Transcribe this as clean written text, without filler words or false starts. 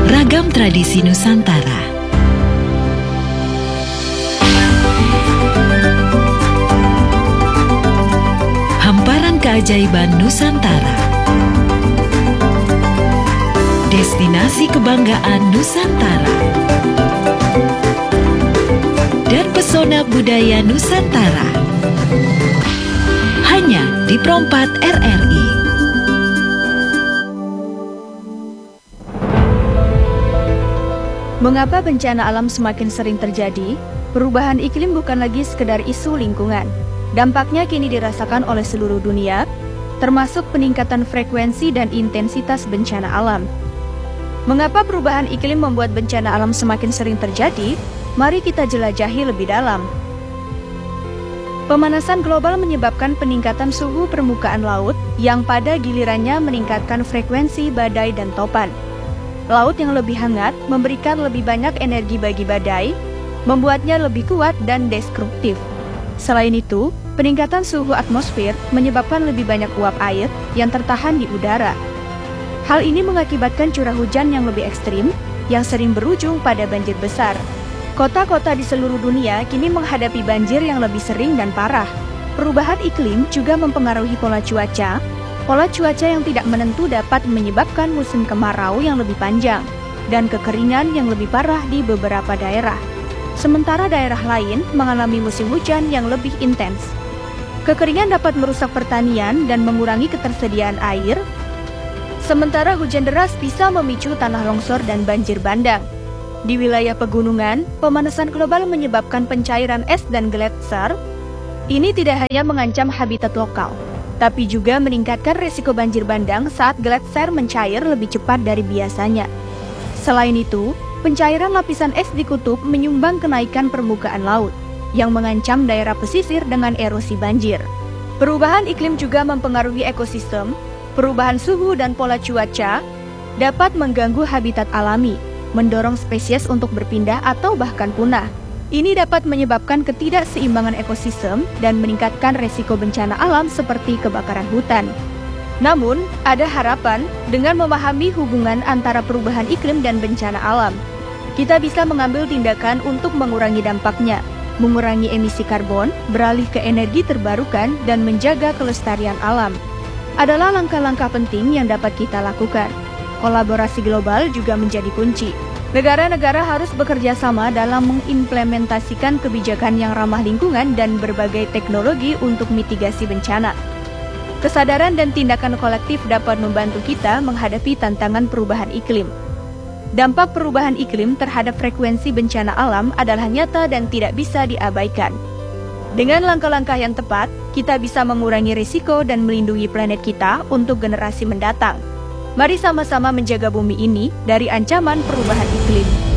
Ragam tradisi Nusantara. Hamparan keajaiban Nusantara. Destinasi kebanggaan Nusantara. Dan pesona budaya Nusantara. Hanya di Perompat RRI. Mengapa bencana alam semakin sering terjadi? Perubahan iklim bukan lagi sekedar isu lingkungan. Dampaknya kini dirasakan oleh seluruh dunia, termasuk peningkatan frekuensi dan intensitas bencana alam. Mengapa perubahan iklim membuat bencana alam semakin sering terjadi? Mari kita jelajahi lebih dalam. Pemanasan global menyebabkan peningkatan suhu permukaan laut yang pada gilirannya meningkatkan frekuensi badai dan topan. Laut yang lebih hangat memberikan lebih banyak energi bagi badai, membuatnya lebih kuat dan destruktif. Selain itu, peningkatan suhu atmosfer menyebabkan lebih banyak uap air yang tertahan di udara. Hal ini mengakibatkan curah hujan yang lebih ekstrim, yang sering berujung pada banjir besar. Kota-kota di seluruh dunia kini menghadapi banjir yang lebih sering dan parah. Perubahan iklim juga mempengaruhi pola cuaca. Pola cuaca yang tidak menentu dapat menyebabkan musim kemarau yang lebih panjang dan kekeringan yang lebih parah di beberapa daerah. Sementara daerah lain mengalami musim hujan yang lebih intens. Kekeringan dapat merusak pertanian dan mengurangi ketersediaan air. Sementara hujan deras bisa memicu tanah longsor dan banjir bandang. Di wilayah pegunungan, pemanasan global menyebabkan pencairan es dan gletser. Ini tidak hanya mengancam habitat lokal, tapi juga meningkatkan risiko banjir bandang saat gletser mencair lebih cepat dari biasanya. Selain itu, pencairan lapisan es di kutub menyumbang kenaikan permukaan laut, yang mengancam daerah pesisir dengan erosi banjir. Perubahan iklim juga mempengaruhi ekosistem. Perubahan suhu dan pola cuaca dapat mengganggu habitat alami, mendorong spesies untuk berpindah atau bahkan punah. Ini dapat menyebabkan ketidakseimbangan ekosistem dan meningkatkan resiko bencana alam seperti kebakaran hutan. Namun, ada harapan dengan memahami hubungan antara perubahan iklim dan bencana alam. Kita bisa mengambil tindakan untuk mengurangi dampaknya, mengurangi emisi karbon, beralih ke energi terbarukan, dan menjaga kelestarian alam. Adalah langkah-langkah penting yang dapat kita lakukan. Kolaborasi global juga menjadi kunci. Negara-negara harus bekerja sama dalam mengimplementasikan kebijakan yang ramah lingkungan dan berbagai teknologi untuk mitigasi bencana. Kesadaran dan tindakan kolektif dapat membantu kita menghadapi tantangan perubahan iklim. Dampak perubahan iklim terhadap frekuensi bencana alam adalah nyata dan tidak bisa diabaikan. Dengan langkah-langkah yang tepat, kita bisa mengurangi risiko dan melindungi planet kita untuk generasi mendatang. Mari sama-sama menjaga bumi ini dari ancaman perubahan iklim.